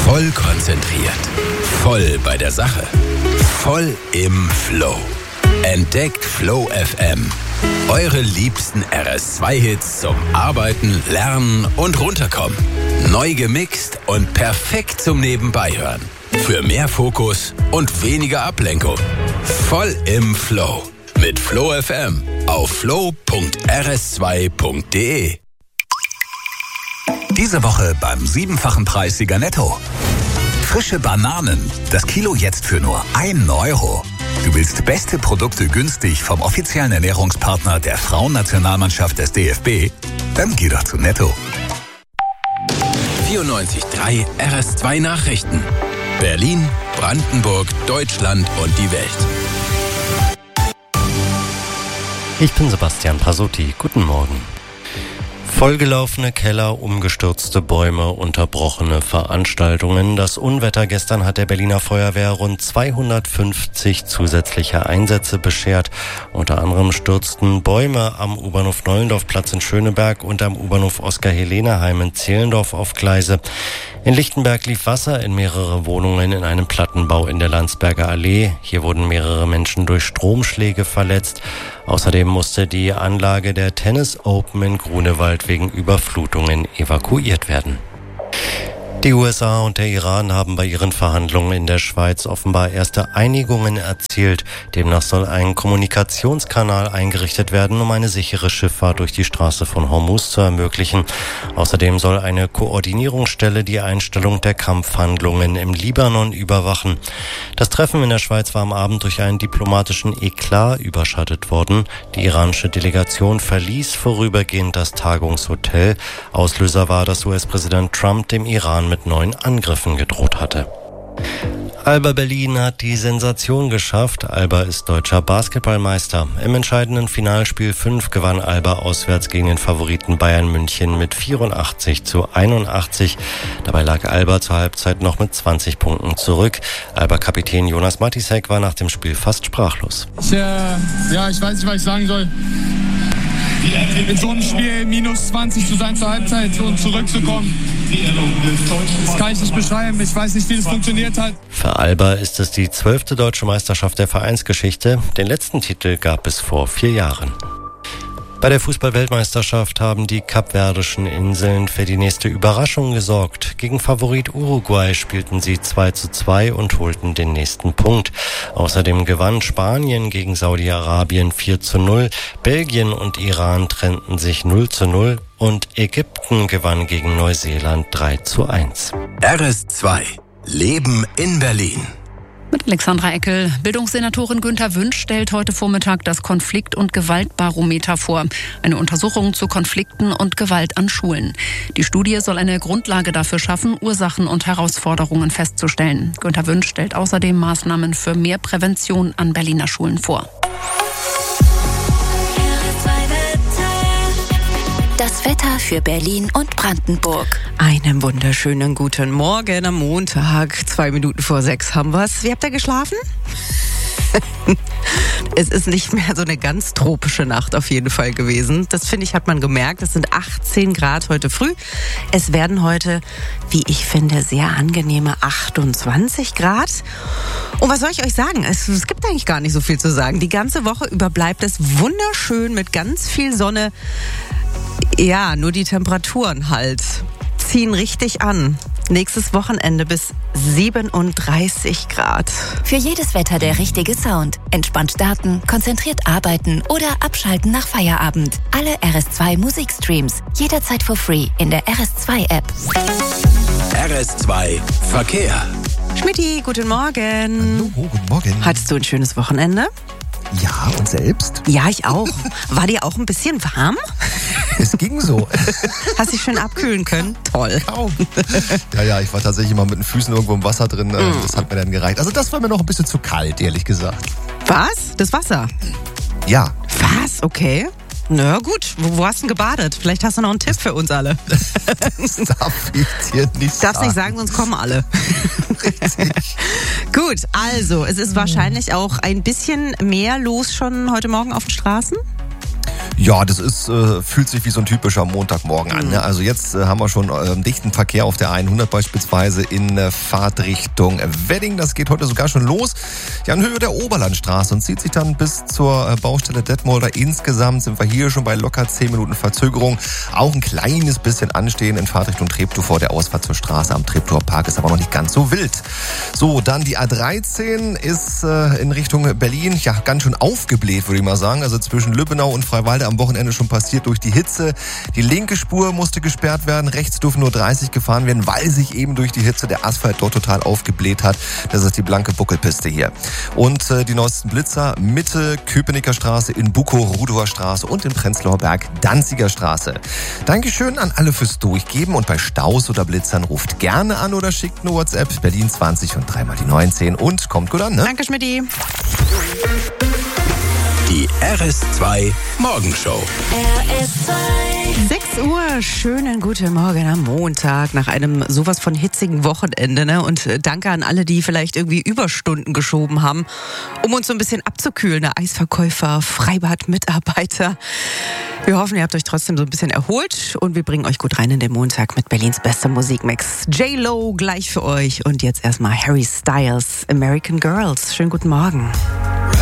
Voll konzentriert. Voll bei der Sache. Voll im Flow. Entdeckt Flow FM. Eure liebsten RS2-Hits zum Arbeiten, Lernen und Runterkommen. Neu gemixt und perfekt zum Nebenbeihören. Für mehr Fokus und weniger Ablenkung. Voll im Flow. Mit Flow FM auf flow.rs2.de. Diese Woche beim 7-fachen Preis Sieger Netto. Frische Bananen. Das Kilo jetzt für nur 1 Euro. Du willst beste Produkte günstig vom offiziellen Ernährungspartner der Frauennationalmannschaft des DFB? Dann geh doch zu Netto. 94.3 RS2 Nachrichten. Berlin, Brandenburg, Deutschland und die Welt. Ich bin Sebastian Pasutti. Guten Morgen. Vollgelaufene Keller, umgestürzte Bäume, unterbrochene Veranstaltungen. Das Unwetter gestern hat der Berliner Feuerwehr rund 250 zusätzliche Einsätze beschert. Unter anderem stürzten Bäume am U-Bahnhof Nollendorfplatz in Schöneberg und am U-Bahnhof Oskar-Helena-Heim in Zehlendorf auf Gleise. In Lichtenberg lief Wasser in mehrere Wohnungen in einem Plattenbau in der Landsberger Allee. Hier wurden mehrere Menschen durch Stromschläge verletzt. Außerdem musste die Anlage der Tennis Open in Grunewald wegen Überflutungen evakuiert werden. Die USA und der Iran haben bei ihren Verhandlungen in der Schweiz offenbar erste Einigungen erzielt. Demnach soll ein Kommunikationskanal eingerichtet werden, um eine sichere Schifffahrt durch die Straße von Hormuz zu ermöglichen. Außerdem soll eine Koordinierungsstelle die Einstellung der Kampfhandlungen im Libanon überwachen. Das Treffen in der Schweiz war am Abend durch einen diplomatischen Eklat überschattet worden. Die iranische Delegation verließ vorübergehend das Tagungshotel. Auslöser war, dass US-Präsident Trump dem Iran mit neuen Angriffen gedroht hatte. Alba Berlin hat die Sensation geschafft. Alba ist deutscher Basketballmeister. Im entscheidenden Finalspiel 5 gewann Alba auswärts gegen den Favoriten Bayern München mit 84-81. Dabei lag Alba zur Halbzeit noch mit 20 Punkten zurück. Alba-Kapitän Jonas Matisek war nach dem Spiel fast sprachlos. Ich weiß nicht, was ich sagen soll. In so einem Spiel minus 20 zu sein zur Halbzeit und zurückzukommen, das kann ich nicht beschreiben. Ich weiß nicht, wie das funktioniert hat. Für Alba ist es die 12. deutsche Meisterschaft der Vereinsgeschichte. Den letzten Titel gab es vor 4 Jahren. Bei der Fußball-Weltmeisterschaft haben die kapverdischen Inseln für die nächste Überraschung gesorgt. Gegen Favorit Uruguay spielten sie 2:2 und holten den nächsten Punkt. Außerdem gewann Spanien gegen Saudi-Arabien 4:0. Belgien und Iran trennten sich 0:0 und Ägypten gewann gegen Neuseeland 3:1. RS2 Leben in Berlin. Mit Alexandra Eckel. Bildungssenatorin Günther Wünsch stellt heute Vormittag das Konflikt- und Gewaltbarometer vor. Eine Untersuchung zu Konflikten und Gewalt an Schulen. Die Studie soll eine Grundlage dafür schaffen, Ursachen und Herausforderungen festzustellen. Günther Wünsch stellt außerdem Maßnahmen für mehr Prävention an Berliner Schulen vor. Das Wetter für Berlin und Brandenburg. Einen wunderschönen guten Morgen am Montag. 2 Minuten vor 6 haben wir's. Wie habt ihr geschlafen? Es ist nicht mehr so eine ganz tropische Nacht auf jeden Fall gewesen. Das finde ich, hat man gemerkt. Es sind 18 Grad heute früh. Es werden heute, wie ich finde, sehr angenehme 28 Grad. Und was soll ich euch sagen? Es gibt eigentlich gar nicht so viel zu sagen. Die ganze Woche über bleibt es wunderschön mit ganz viel Sonne. Ja, nur die Temperaturen halt ziehen richtig an. Nächstes Wochenende bis 37 Grad. Für jedes Wetter der richtige Sound. Entspannt starten, konzentriert arbeiten oder abschalten nach Feierabend. Alle RS2 Musikstreams jederzeit for free in der RS2-App. RS2 Verkehr. Schmidti, guten Morgen. Hallo, guten Morgen. Hattest du ein schönes Wochenende? Ja, und selbst? Ja, ich auch. War dir auch ein bisschen warm? Es ging so. Hast dich schön abkühlen können? Toll. Kaum. Ja, ich war tatsächlich mal mit den Füßen irgendwo im Wasser drin. Das hat mir dann gereicht. Also das war mir noch ein bisschen zu kalt, ehrlich gesagt. Was? Das Wasser? Ja. Was? Okay. Na gut, wo hast du denn gebadet? Vielleicht hast du noch einen Tipp für uns alle. Das darf ich dir nicht sagen. Darfst nicht sagen, sonst kommen alle. Gut, also es ist wahrscheinlich auch ein bisschen mehr los schon heute Morgen auf den Straßen? Ja, das ist, fühlt sich wie so ein typischer Montagmorgen an. Ne? Also jetzt haben wir schon dichten Verkehr auf der 100 beispielsweise in Fahrtrichtung Wedding. Das geht heute sogar schon los. Ja, in Höhe der Oberlandstraße und zieht sich dann bis zur Baustelle Detmolder. Insgesamt sind wir hier schon bei locker 10 Minuten Verzögerung. Auch ein kleines bisschen Anstehen in Fahrtrichtung Treptow vor der Ausfahrt zur Straße am Treptower Park ist aber noch nicht ganz so wild. So, dann die A13 ist in Richtung Berlin, ja, ganz schön aufgebläht, würde ich mal sagen. Also zwischen Lübbenau und Freiwalde am Wochenende schon passiert durch die Hitze. Die linke Spur musste gesperrt werden. Rechts dürfen nur 30 gefahren werden, weil sich eben durch die Hitze der Asphalt dort total aufgebläht hat. Das ist die blanke Buckelpiste hier. Und die neuesten Blitzer Mitte, Köpenicker Straße, in Bukow, Rudower Straße und in Prenzlauer Berg, Danziger Straße. Dankeschön an alle fürs Durchgeben und bei Staus oder Blitzern ruft gerne an oder schickt eine WhatsApp. Berlin 20 und 3 mal die 19 und kommt gut an, ne? Danke, Schmidti. Die RS2 Morgenshow. RS2. 6 Uhr, schönen guten Morgen am Montag nach einem sowas von hitzigen Wochenende. Ne? Und danke an alle, die vielleicht irgendwie Überstunden geschoben haben, um uns so ein bisschen abzukühlen. Ne? Eisverkäufer, Freibadmitarbeiter. Wir hoffen, ihr habt euch trotzdem so ein bisschen erholt und wir bringen euch gut rein in den Montag mit Berlins bester Musikmix. J-Lo gleich für euch und jetzt erstmal Harry Styles, American Girls. Schönen guten Morgen.